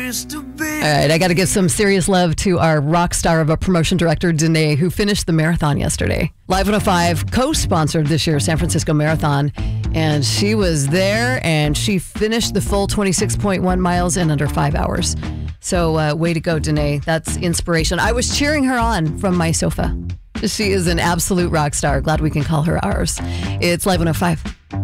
All right, I got to give some serious love to our rock star of a promotion director, Danae, who finished the marathon yesterday. Live 105 co-sponsored this year's San Francisco Marathon, and she was there, and she finished the full 26.1 miles in under 5 hours. So way to go, Danae. That's inspiration. I was cheering her on from my sofa. She is an absolute rock star. Glad we can call her ours. It's Live 105.